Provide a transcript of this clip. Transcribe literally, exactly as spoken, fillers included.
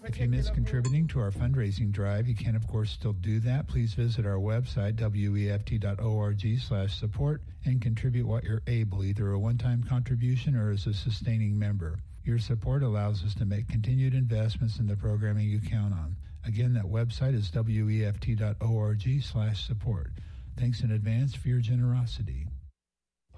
If you miss contributing to our fundraising drive, you can, of course, still do that. Please visit our website, W E F T dot org slash support, and contribute what you're able, either a one-time contribution or as a sustaining member. Your support allows us to make continued investments in the programming you count on. Again, that website is W E F T dot org slash support. Thanks in advance for your generosity.